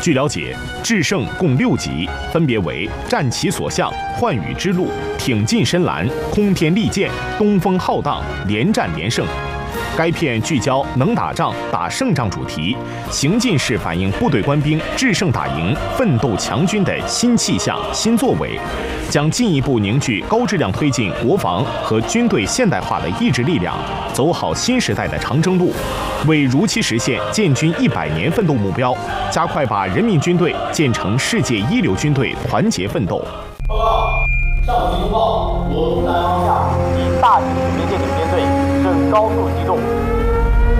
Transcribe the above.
据了解，制胜共6集，分别为战其所向、寰宇之路、挺进深蓝、空天利剑、东风浩荡、连战连胜。该片聚焦能打仗、打胜仗主题，行进式反映部队官兵制胜打赢、奋斗强军的新气象、新作为，将进一步凝聚高质量推进国防和军队现代化的意志力量，走好新时代的长征路，为如期实现建军100年奋斗目标，加快把人民军队建成世界一流军队团结奋斗。 报告，上级通报，我东南方向以大型水面舰艇编队正高速机动。